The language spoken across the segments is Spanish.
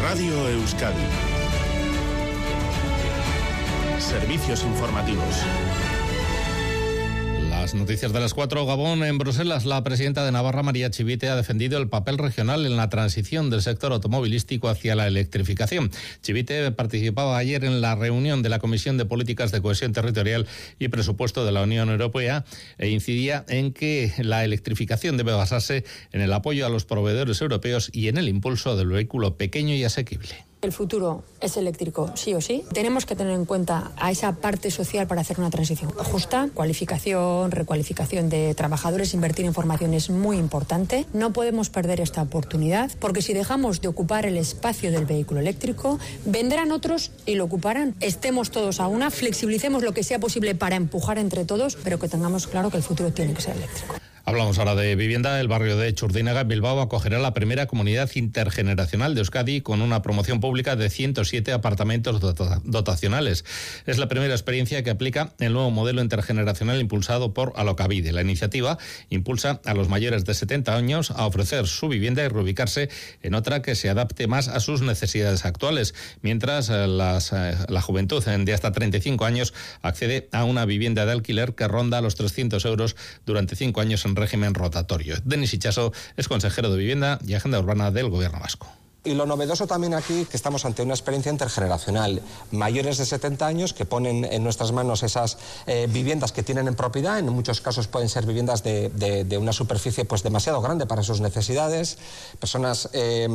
Radio Euskadi. Servicios informativos. Las noticias de las 4. Gabón. En Bruselas, la presidenta de Navarra, María Chivite, ha defendido el papel regional en la transición del sector automovilístico hacia la electrificación. Chivite participaba ayer en la reunión de la Comisión de Políticas de Cohesión Territorial y Presupuesto de la Unión Europea e incidía en que la electrificación debe basarse en el apoyo a los proveedores europeos y en el impulso del vehículo pequeño y asequible. El futuro es eléctrico, sí o sí. Tenemos que tener en cuenta a esa parte social para hacer una transición justa. Cualificación, recualificación de trabajadores, invertir en formación es muy importante. No podemos perder esta oportunidad, porque si dejamos de ocupar el espacio del vehículo eléctrico, vendrán otros y lo ocuparán. Estemos todos a una, flexibilicemos lo que sea posible para empujar entre todos, pero que tengamos claro que el futuro tiene que ser eléctrico. Hablamos ahora de vivienda. El barrio de Churdínaga, Bilbao, acogerá la primera comunidad intergeneracional de Euskadi con una promoción pública de 107 apartamentos dotacionales. Es la primera experiencia que aplica el nuevo modelo intergeneracional impulsado por Alokabide. La iniciativa impulsa a los mayores de 70 años a ofrecer su vivienda y reubicarse en otra que se adapte más a sus necesidades actuales, mientras la juventud de hasta 35 años accede a una vivienda de alquiler que ronda los 300 euros durante 5 años en régimen rotatorio. Denis Itxaso es consejero de Vivienda y Agenda Urbana del Gobierno vasco. Y lo novedoso también aquí, que estamos ante una experiencia intergeneracional. Mayores de 70 años que ponen en nuestras manos esas viviendas que tienen en propiedad. En muchos casos pueden ser viviendas de una superficie pues demasiado grande para sus necesidades. Personas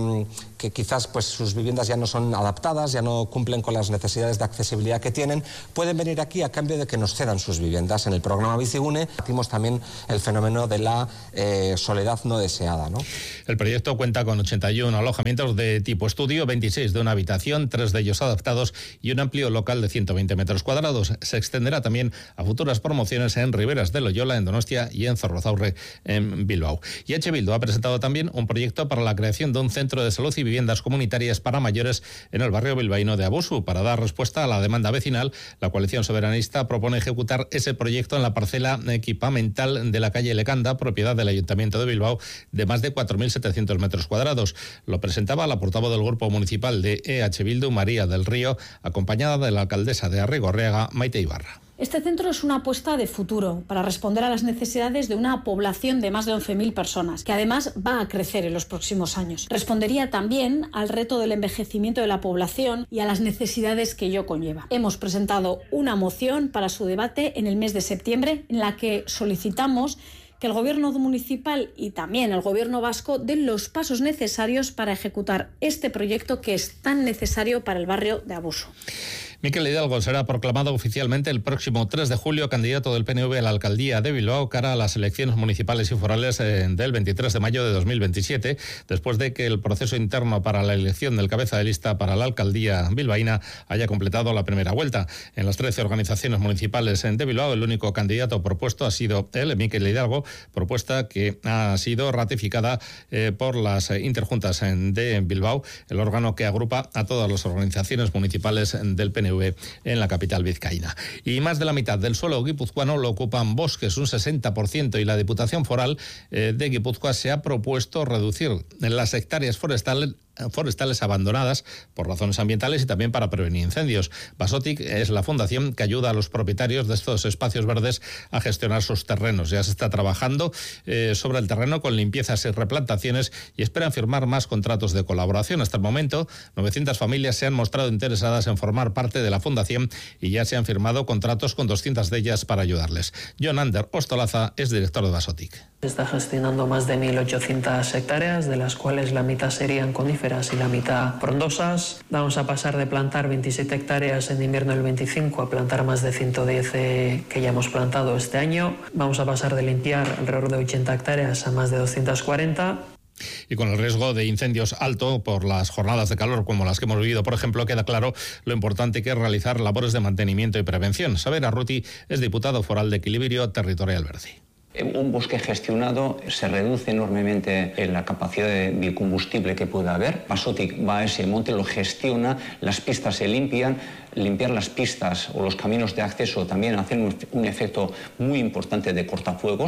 que quizás pues sus viviendas ya no son adaptadas, ya no cumplen con las necesidades de accesibilidad que tienen. Pueden venir aquí a cambio de que nos cedan sus viviendas. En el programa Bizigune hicimos también el fenómeno de la soledad no deseada, ¿no? El proyecto cuenta con 81 alojamientos de tipo estudio, 26 de una habitación, 3 de ellos adaptados y un amplio local de 120 metros cuadrados. Se extenderá también a futuras promociones en Riberas de Loyola, en Donostia, y en Zorrozaurre, en Bilbao. Y H. Bildu ha presentado también un proyecto para la creación de un centro de salud y viviendas comunitarias para mayores en el barrio bilbaíno de Abusu. Para dar respuesta a la demanda vecinal, la coalición soberanista propone ejecutar ese proyecto en la parcela equipamental de la calle Lecanda, propiedad del Ayuntamiento de Bilbao, de más de 4.700 metros cuadrados. Lo presentaba la portavoz del Grupo Municipal de EH Bildu, María del Río, acompañada de la alcaldesa de Arrigorriaga, Maite Ibarra. Este centro es una apuesta de futuro para responder a las necesidades de una población de más de 11.000 personas, que además va a crecer en los próximos años. Respondería también al reto del envejecimiento de la población y a las necesidades que ello conlleva. Hemos presentado una moción para su debate en el mes de septiembre, en la que solicitamos que el Gobierno municipal y también el Gobierno vasco den los pasos necesarios para ejecutar este proyecto que es tan necesario para el barrio de Abusu. Mikel Hidalgo será proclamado oficialmente el próximo 3 de julio candidato del PNV a la alcaldía de Bilbao cara a las elecciones municipales y forales del 23 de mayo de 2027, después de que el proceso interno para la elección del cabeza de lista para la alcaldía bilbaína haya completado la primera vuelta. En las 13 organizaciones municipales de Bilbao, el único candidato propuesto ha sido él, Mikel Hidalgo, propuesta que ha sido ratificada por las interjuntas de Bilbao, el órgano que agrupa a todas las organizaciones municipales del PNV en la capital vizcaína. Y más de la mitad del suelo guipuzcoano lo ocupan bosques, un 60%, y la Diputación Foral de Guipúzcoa se ha propuesto reducir las hectáreas forestales abandonadas por razones ambientales y también para prevenir incendios. Basotic es la fundación que ayuda a los propietarios de estos espacios verdes a gestionar sus terrenos. Ya se está trabajando sobre el terreno con limpiezas y replantaciones y esperan firmar más contratos de colaboración. Hasta el momento, 900 familias se han mostrado interesadas en formar parte de la fundación y ya se han firmado contratos con 200 de ellas para ayudarles. John Ander Ostolaza es director de Basotic. Se está gestionando más de 1.800 hectáreas, de las cuales la mitad serían coníferas y la mitad frondosas. Vamos a pasar de plantar 27 hectáreas en invierno del 25 a plantar más de 110 que ya hemos plantado este año. Vamos a pasar de limpiar alrededor de 80 hectáreas a más de 240. Y con el riesgo de incendios alto por las jornadas de calor como las que hemos vivido, por ejemplo, queda claro lo importante que es realizar labores de mantenimiento y prevención. Saber Arruti es diputado foral de Equilibrio Territorial Verde. Un bosque gestionado se reduce enormemente en la capacidad de biocombustible que pueda haber. Basotic va a ese monte, lo gestiona, las pistas se limpian. Limpiar las pistas o los caminos de acceso también hacen un efecto muy importante de cortafuegos.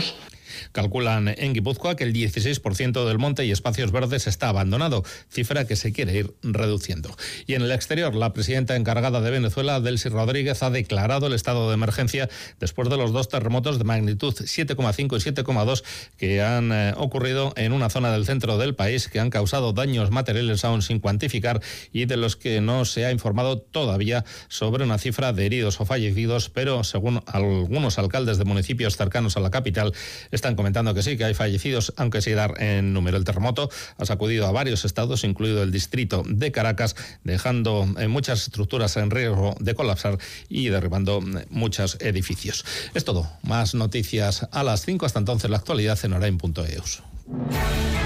Calculan en Guipúzcoa que el 16% del monte y espacios verdes está abandonado, cifra que se quiere ir reduciendo. Y en el exterior, la presidenta encargada de Venezuela, Delcy Rodríguez, ha declarado el estado de emergencia después de los 2 terremotos de magnitud 7,5 y 7,2 que han ocurrido en una zona del centro del país, que han causado daños materiales aún sin cuantificar y de los que no se ha informado todavía sobre una cifra de heridos o fallecidos, pero según algunos alcaldes de municipios cercanos a la capital, están comentando que sí, que hay fallecidos, aunque sin dar en número. El terremoto ha sacudido a varios estados, incluido el distrito de Caracas, dejando muchas estructuras en riesgo de colapsar y derribando muchos edificios. Es todo. Más noticias a las 5. Hasta entonces, la actualidad en Orain.eus.